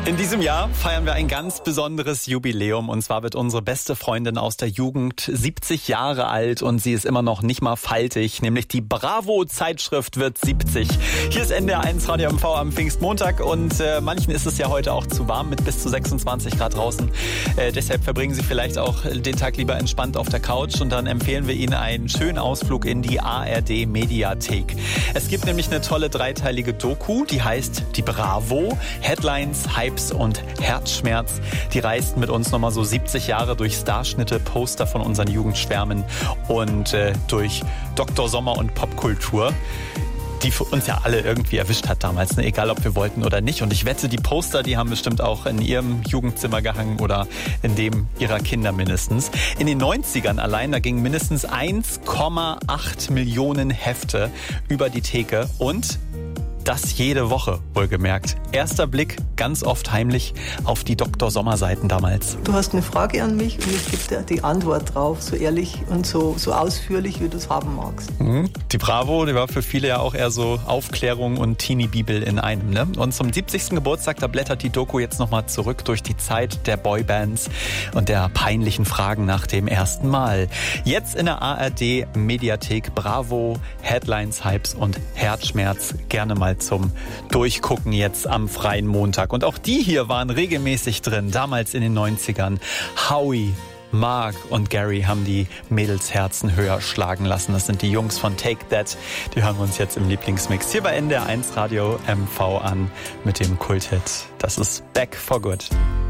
In diesem Jahr feiern wir ein ganz besonderes Jubiläum, und zwar wird unsere beste Freundin aus der Jugend 70 Jahre alt und sie ist immer noch nicht mal faltig, nämlich die Bravo-Zeitschrift wird 70. Hier ist NDR 1 Radio MV am Pfingstmontag und manchen ist es ja heute auch zu warm mit bis zu 26 Grad draußen. Deshalb verbringen Sie vielleicht auch den Tag lieber entspannt auf der Couch und dann empfehlen wir Ihnen einen schönen Ausflug in die ARD Mediathek. Es gibt nämlich eine tolle dreiteilige Doku, die heißt Die Bravo, Headlines, Hypes und Herzschmerz. Die reist mit uns nochmal so 70 Jahre durch Starschnitte, Poster von unseren Jugendschwärmen und durch Dr. Sommer und Popkultur, die für uns ja alle irgendwie erwischt hat damals, ne? Egal ob wir wollten oder nicht. Und ich wette, die Poster, die haben bestimmt auch in ihrem Jugendzimmer gehangen oder in dem ihrer Kinder mindestens. In den 90ern allein, da gingen mindestens 1,8 Millionen Hefte über die Theke und das jede Woche, wohlgemerkt. Erster Blick, ganz oft heimlich, auf die Dr. Sommer-Seiten damals. Du hast eine Frage an mich und ich gebe dir die Antwort drauf, so ehrlich und so ausführlich, wie du es haben magst. Die Bravo, die war für viele ja auch eher so Aufklärung und Teenie-Bibel in einem, ne? Und zum 70. Geburtstag, da blättert die Doku jetzt nochmal zurück durch die Zeit der Boybands und der peinlichen Fragen nach dem ersten Mal. Jetzt in der ARD-Mediathek Bravo, Headlines, Hypes und Herzschmerz. Gerne mal zum Durchgucken jetzt am freien Montag. Und auch die hier waren regelmäßig drin, damals in den 90ern. Howie, Mark und Gary haben die Mädelsherzen höher schlagen lassen. Das sind die Jungs von Take That. Die hören wir uns jetzt im Lieblingsmix hier bei NDR 1 Radio MV an mit dem Kulthit. Das ist Back for Good.